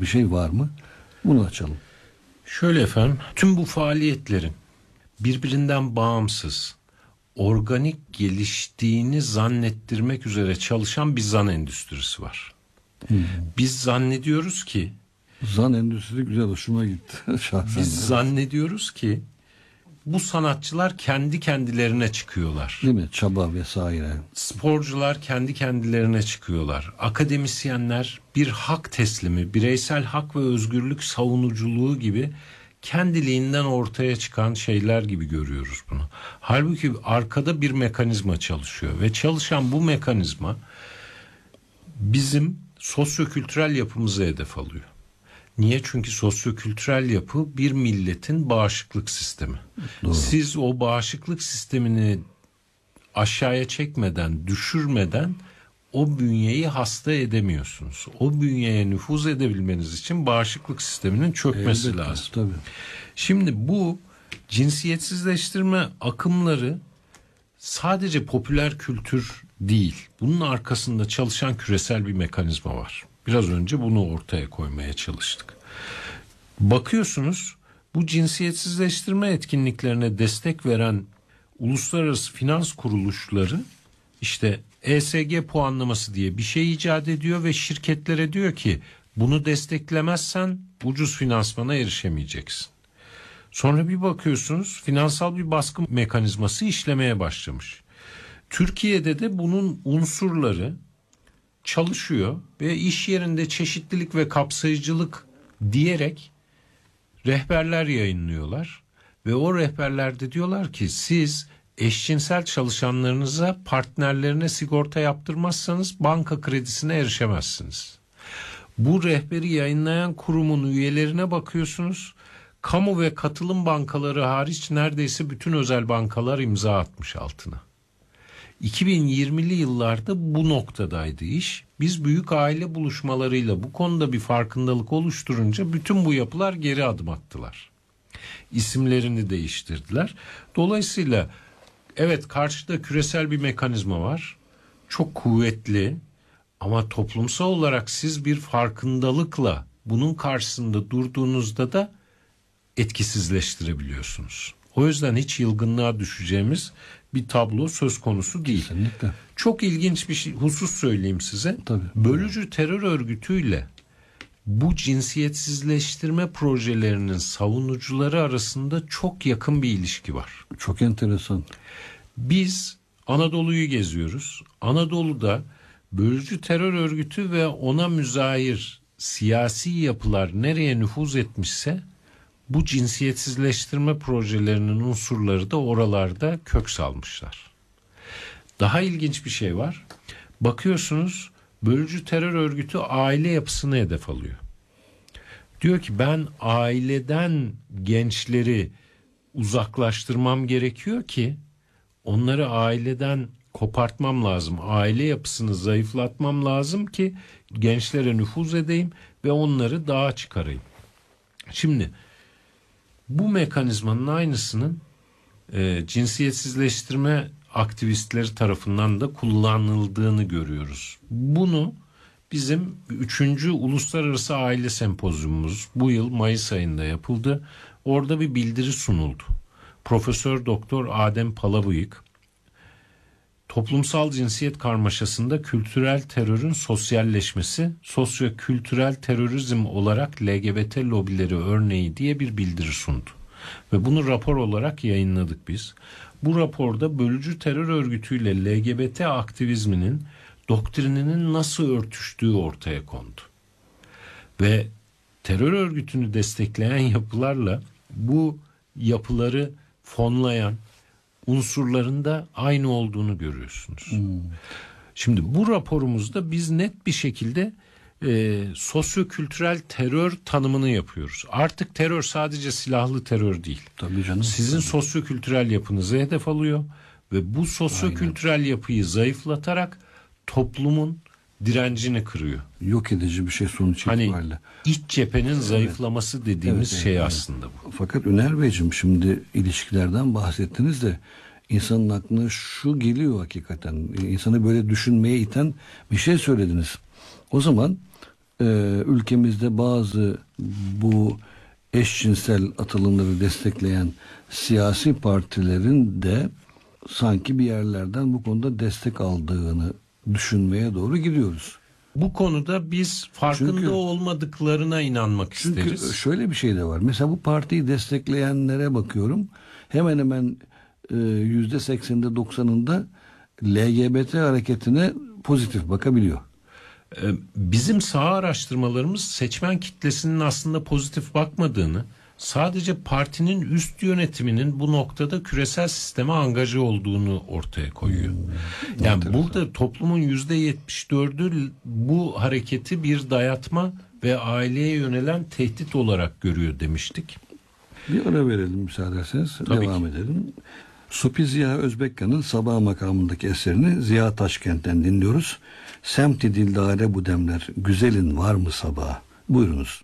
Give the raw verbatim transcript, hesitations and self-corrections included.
bir şey var mı? Bunu açalım. Şöyle efendim, tüm bu faaliyetlerin birbirinden bağımsız, organik geliştiğini zannettirmek üzere çalışan bir zan endüstrisi var. Hmm. Biz zannediyoruz ki zan endüstrisi güzel, hoşuma gitti. Şahsen biz evet. zannediyoruz ki bu sanatçılar kendi kendilerine çıkıyorlar. Değil mi? Çaba vesaire. Sporcular kendi kendilerine çıkıyorlar. Akademisyenler bir hak teslimi, bireysel hak ve özgürlük savunuculuğu gibi kendiliğinden ortaya çıkan şeyler gibi görüyoruz bunu. Halbuki arkada bir mekanizma çalışıyor ve çalışan bu mekanizma bizim sosyokültürel yapımızı hedef alıyor. Niye? Çünkü sosyokültürel yapı bir milletin bağışıklık sistemi. Doğru. Siz o bağışıklık sistemini aşağıya çekmeden, düşürmeden o bünyeyi hasta edemiyorsunuz. O bünyeye nüfuz edebilmeniz için bağışıklık sisteminin çökmesi Elbette, lazım. Tabii. Şimdi bu cinsiyetsizleştirme akımları sadece popüler kültür değil. Bunun arkasında çalışan küresel bir mekanizma var. Biraz önce bunu ortaya koymaya çalıştık. Bakıyorsunuz, bu cinsiyetsizleştirme etkinliklerine destek veren uluslararası finans kuruluşları işte E S G puanlaması diye bir şey icat ediyor ve şirketlere diyor ki bunu desteklemezsen ucuz finansmana erişemeyeceksin. Sonra bir bakıyorsunuz, finansal bir baskı mekanizması işlemeye başlamış. Türkiye'de de bunun unsurları çalışıyor ve iş yerinde çeşitlilik ve kapsayıcılık diyerek rehberler yayınlıyorlar ve o rehberlerde diyorlar ki siz eşcinsel çalışanlarınıza, partnerlerine sigorta yaptırmazsanız banka kredisine erişemezsiniz. Bu rehberi yayınlayan kurumun üyelerine bakıyorsunuz, kamu ve katılım bankaları hariç neredeyse bütün özel bankalar imza atmış altına. iki bin yirmili yıllarda bu noktadaydı iş. Biz büyük aile buluşmalarıyla bu konuda bir farkındalık oluşturunca bütün bu yapılar geri adım attılar. İsimlerini değiştirdiler. Dolayısıyla evet, karşıda küresel bir mekanizma var. Çok kuvvetli ama toplumsal olarak siz bir farkındalıkla bunun karşısında durduğunuzda da etkisizleştirebiliyorsunuz. O yüzden hiç yılgınlığa düşeceğimiz bir tablo söz konusu değil. Kesinlikle. Çok ilginç bir şey, husus söyleyeyim size. Tabii. Bölücü terör örgütüyle bu cinsiyetsizleştirme projelerinin savunucuları arasında çok yakın bir ilişki var. Çok enteresan. Biz Anadolu'yu geziyoruz. Anadolu'da bölücü terör örgütü ve ona müzahir siyasi yapılar nereye nüfuz etmişse bu cinsiyetsizleştirme projelerinin unsurları da oralarda kök salmışlar. Daha ilginç bir şey var. Bakıyorsunuz, bölücü terör örgütü aile yapısını hedef alıyor. Diyor ki ben aileden gençleri uzaklaştırmam gerekiyor ki onları aileden kopartmam lazım. Aile yapısını zayıflatmam lazım ki gençlere nüfuz edeyim ve onları dağa çıkarayım. Şimdi bu mekanizmanın aynısının e, cinsiyetsizleştirme aktivistleri tarafından da kullanıldığını görüyoruz. Bunu bizim üçüncü Uluslararası Aile Sempozyumumuz bu yıl Mayıs ayında yapıldı. Orada bir bildiri sunuldu. Profesör Doktor Adem Palabıyık, toplumsal cinsiyet karmaşasında kültürel terörün sosyalleşmesi, sosyo-kültürel terörizm olarak L G B T lobileri örneği diye bir bildiri sundu. Ve bunu rapor olarak yayınladık biz. Bu raporda bölücü terör örgütüyle L G B T aktivizminin doktrininin nasıl örtüştüğü ortaya kondu. Ve terör örgütünü destekleyen yapılarla bu yapıları fonlayan unsurların da aynı olduğunu görüyorsunuz. Hmm. Şimdi bu raporumuzda biz net bir şekilde e, sosyo-kültürel terör tanımını yapıyoruz. Artık terör sadece silahlı terör değil. Tabii canım. Sizin tabii. sosyo-kültürel yapınızı hedef alıyor ve bu sosyo-kültürel yapıyı zayıflatarak toplumun direncini kırıyor. Yok edici bir şey sonuç hani itibariyle. İç cephenin zayıflaması evet. dediğimiz evet, şey evet. aslında bu. Fakat Üner Beyciğim, şimdi ilişkilerden bahsettiniz de insanın aklına şu geliyor hakikaten. İnsanı böyle düşünmeye iten bir şey söylediniz. O zaman e, ülkemizde bazı bu eşcinsel atılımları destekleyen siyasi partilerin de sanki bir yerlerden bu konuda destek aldığını düşünmeye doğru gidiyoruz. Bu konuda biz farkında Çünkü- olmadıklarına inanmak Çünkü isteriz. şöyle bir şey de var. Mesela bu partiyi destekleyenlere bakıyorum. Hemen hemen e, yüzde sekseninde doksanında L G B T hareketine pozitif bakabiliyor. Ee, Bizim saha araştırmalarımız seçmen kitlesinin aslında pozitif bakmadığını, sadece partinin üst yönetiminin bu noktada küresel sisteme angaje olduğunu ortaya koyuyor. Yani burada toplumun yüzde yetmiş dördü bu hareketi bir dayatma ve aileye yönelen tehdit olarak görüyor demiştik. Bir ara verelim müsaade ederseniz. Tabii Devam ki. edelim. Supi Ziya Özbekkan'ın Sabah makamındaki eserini Ziya Taşkent'ten dinliyoruz. Semti dildare bu demler, güzelin var mı sabah? Buyurunuz.